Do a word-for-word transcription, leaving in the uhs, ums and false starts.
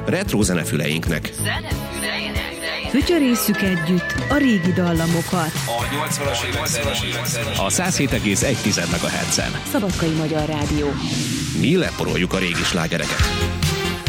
retro zenefüleinknek. Fütyörésszük együtt a régi dallamokat. A nyolcvanas évek a száz hét egész egy megahertzen. Szabadkai Magyar Rádió. Mi leporoljuk a régi slágereket.